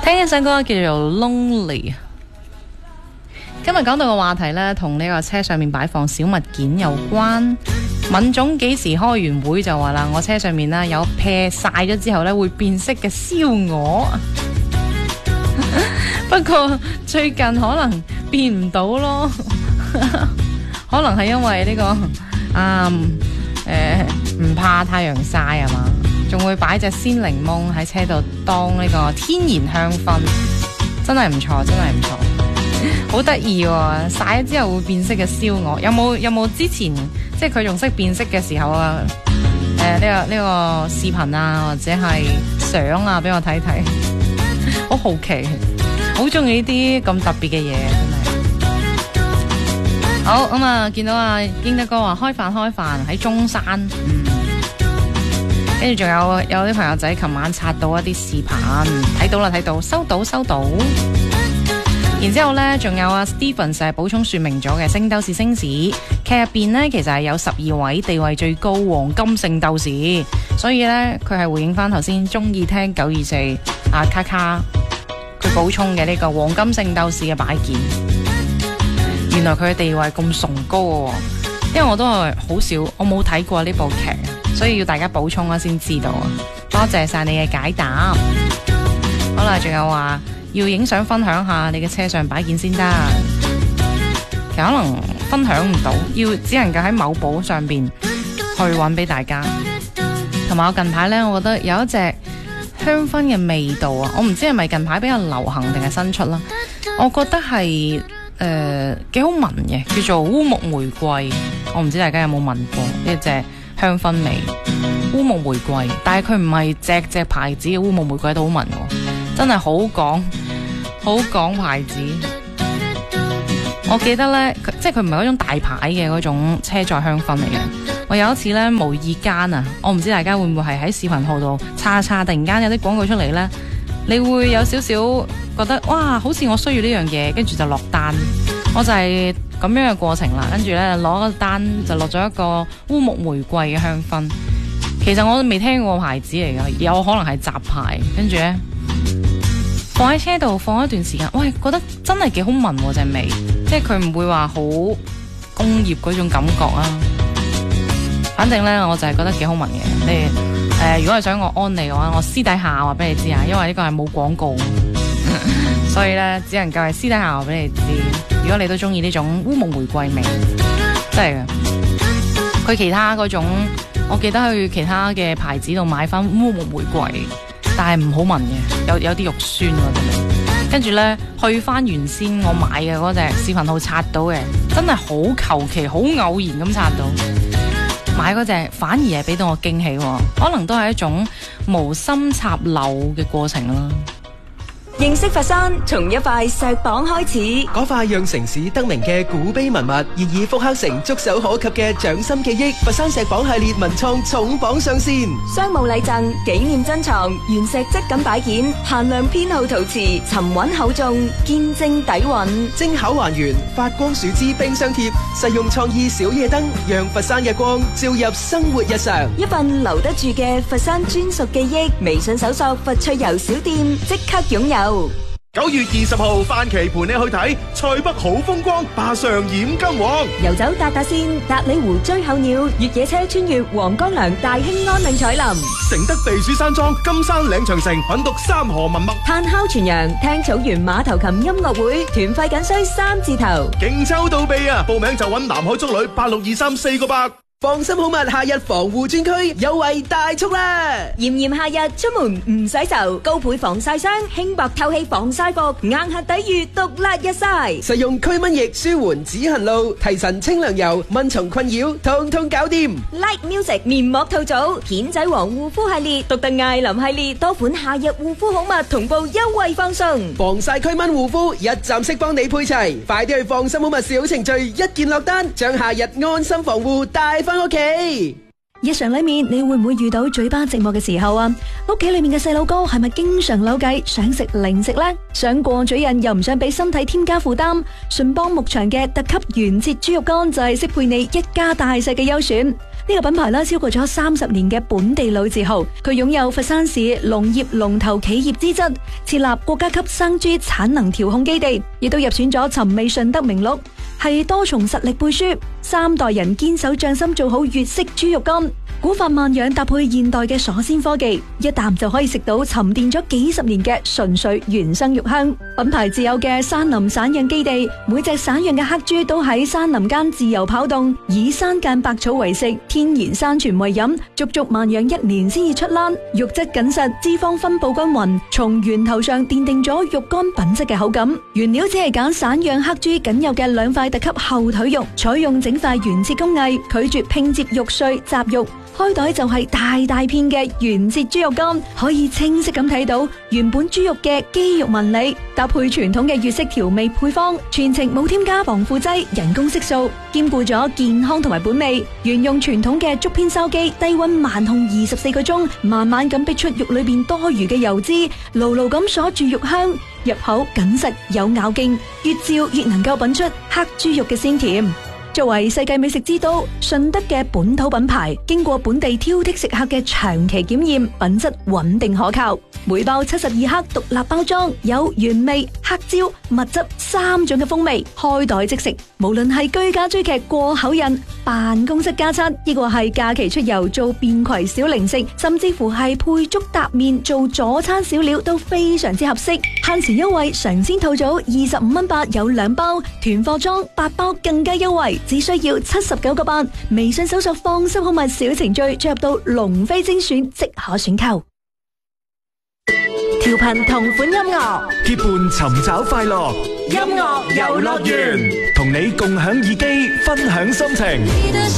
聽一首歌叫做 Lonely。今日講到嘅話題呢，同呢個車上面擺放小物件有關。敏總幾時開完會就話啦，我車上面呢有撇曬咗之後呢會變色嘅燒鵝。不過最近可能變唔到咯，可能係因為呢個唔怕太陽曬係嘛，仲會擺隻鮮檸檬喺車度當呢個天然香薰，真係唔錯，真係唔錯，好得意喎！曬咗之後會變色嘅燒鵝，有冇之前即係佢仲識變色嘅時候啊？呢個視頻啊，或者係相啊，俾我睇睇，好好奇，好中意呢啲咁特別嘅嘢，真係。好咁啊，見到啊，英德哥話開飯喺中山，跟住仲有啲朋友仔琴晚刷到一啲視頻，睇到，收到。然之後呢，仲有啊 Stephen 係補充說明咗嘅聖鬥士星矢劇入邊呢，其實係有12位地位最高黃金聖鬥士，所以呢，佢係回應翻頭先中意聽924啊卡卡佢補充嘅呢個黃金聖鬥士嘅擺件。原來佢嘅地位咁崇高喎，因為我都係好少，我冇睇過呢部劇，所以要大家補充我先知道啊！多謝晒你嘅解答。好啦，仲有話要影相分享下你嘅車上擺件先得，其實可能分享唔到，只能夠喺某寶上邊去揾俾大家。同埋我近排呢，我覺得有一隻香薰嘅味道啊，我唔知係咪近排比較流行定係新出啦，我覺得係幾好聞嘅，叫做烏木玫瑰。我唔知大家有冇聞過呢隻香薰味烏木玫瑰，但係佢唔係隻牌子嘅烏木玫瑰都好聞喎，真係好講牌子。我記得呢，即係佢唔係嗰種大牌嘅嗰種車載香薰嚟嘅。我有一次呢，無意間啊，我唔知大家會唔會係喺視頻號度查，突然間有啲廣告出嚟呢，你會有少少覺得哇，好似我需要呢樣嘢，跟住就落單。我就係咁樣嘅過程啦，跟住呢，攞個單就落咗一個烏木玫瑰嘅香薰。其實我都未聽過牌子嚟㗎，有可能係雜牌。跟住呢，放喺車度放一段時間，喂，覺得真係幾好聞喎，隻味，即係佢唔會話好工業嗰種感覺啊。反正呢，我就係覺得幾好聞嘅。你如果係想我安利嘅話，我私底下話俾你知啊，因為呢個係冇廣告，所以呢，只能夠係私底下話俾你知。如果你都中意呢種烏木玫瑰味，真係嘅。佢其他嗰種，我記得去其他嘅牌子度買翻烏木玫瑰，但係唔好聞嘅，有啲肉酸嗰隻味。跟住呢，去翻原先我買嘅嗰隻視頻號刷到嘅，真係好求其，好偶然咁刷到。買嗰隻反而係俾到我驚喜，可能都係一種無心插柳嘅過程啦。 認識佛山，從一塊石榜開始。 嗰塊讓城市得名嘅古碑文物，現已復刻成觸手可及嘅掌心記憶。佛山石榜系列文創重磅上線， 商務禮贈、紀念珍藏、原石質感擺件，限量編號陶瓷，沉穩厚重，見證底蘊。 精巧還原，發光樹脂冰箱貼，實用創意小夜燈，讓佛山嘅光照入生活日常。 一份留得住嘅佛山專屬記憶，微信搜索佛趣遊小店，即刻擁有。 9月20號，范琪陪你去睇塞北好風光，霸上染金黃， 遊走達達線、達里湖追候鳥，越野車穿越黃江梁、大興安嶺彩林， 承德避暑山莊、金山嶺長城，品讀三河文脈， 炭烤全羊，聽草原馬頭琴音樂會，團費僅需3字頭， 勁抽到臂啊！報名就揾南海中旅862348。 放心好物夏日防護專區優惠大促啦！ 炎炎夏日出門唔洗愁，高倍防曬霜、輕薄透氣防曬服，硬核抵禦毒辣日曬。 實用驅蚊液舒緩止痕路，提神清涼油，蚊蟲困擾通通搞掂。 Light Music 面膜套組，片仔癀護膚系列，獨特艾琳系列多款夏日護膚好物同步優惠放送， 防曬驅蚊護膚一站式幫你配齊，快啲去放心好物小程序一鍵落單，將夏日安心防護帶翻屋企。 日常裏面你會唔會遇到嘴巴寂寞嘅時候啊？屋企裏面嘅細路哥係咪經常扭計想食零食呢？想過嘴癮又唔想俾身體添加負擔，順邦牧場嘅特級原切豬肉乾就係適配你一家大細嘅優選。 個品牌超過咗30年嘅本地老字號，佢擁有佛山市農業龍頭企業資質，設立國家級生豬產能調控基地，亦都入選咗尋味順德名錄，係多重實力背書，3代人堅守匠心做好粵式豬肉乾。古法慢養搭配現代嘅鎖鮮科技，一啖就可以食到沉澱咗幾十年嘅純粹原生肉香。品牌自有嘅山林散養基地，每隻散養嘅黑豬都喺山林間自由跑動，以山間百草為食，天然山泉為飲，足足慢養1年先至出欄，肉質緊實，脂肪分布均勻，從源頭上奠定咗肉乾品質嘅口感。原料只係揀散養黑豬僅有嘅2塊特級後腿肉，採用整塊原切工藝，拒絕拼接肉碎雜肉。開袋就係大大片嘅原切豬肉乾，可以清晰咁睇到原本豬肉嘅肌肉紋理，搭配傳統嘅粵式調味配方，全程冇添加防腐劑、人工色素，兼顧咗健康同埋本味。沿用傳統嘅竹片燒機，低溫慢烘24個鐘，慢慢咁逼出肉裏邊多餘嘅油脂，牢牢咁鎖住肉香，入口緊實有咬勁，越嚼越能夠品出黑豬肉嘅鮮甜。作為世界美食之都，順德嘅本土品牌，經過本地挑剔食客嘅長期檢驗，品質穩定可靠。每包72克獨立包裝，有原味、黑椒、蜜汁3種嘅風味，開袋即食。無論係居家追劇過口癮、辦公室加餐，抑或係假期出遊做便攜小零食，甚至乎係配粥搭麵做佐餐小料，都非常之合適。限時優惠，嘗鮮套組25蚊8有2包，團貨裝8包更加優惠，只需要79個8。微信搜索放心好物小程序，進入到龍飛精選即可選購。 調頻同款音樂， 結伴尋找快樂， 音樂遊樂園， 同你共享耳機，分享心情。